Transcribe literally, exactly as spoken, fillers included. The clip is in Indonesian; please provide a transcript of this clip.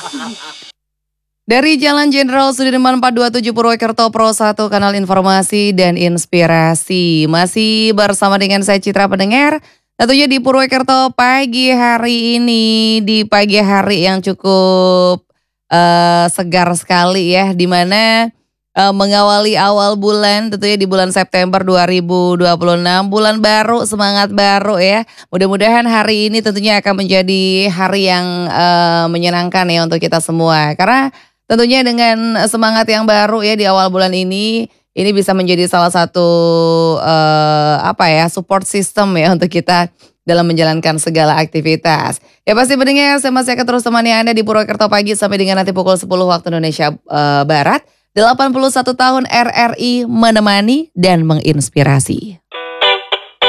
Dari Jalan Jenderal Sudirman empat dua tujuh Purwokerto Pro satu, kanal informasi dan inspirasi. Masih bersama dengan saya Citra pendengar. Tentunya di Purwokerto pagi hari ini, di pagi hari yang cukup uh, segar sekali ya. Dimana uh, mengawali awal bulan, tentunya di bulan September dua ribu dua puluh enam. Bulan baru, semangat baru ya. Mudah-mudahan hari ini tentunya akan menjadi hari yang uh, menyenangkan ya untuk kita semua. Karena tentunya dengan semangat yang baru ya di awal bulan ini, ini bisa menjadi salah satu uh, apa ya support system ya untuk kita dalam menjalankan segala aktivitas. Ya pasti pendengar, saya masih akan terus temani Anda di Purwokerto pagi sampai dengan nanti pukul sepuluh waktu Indonesia uh, Barat. delapan puluh satu tahun R R I menemani dan menginspirasi.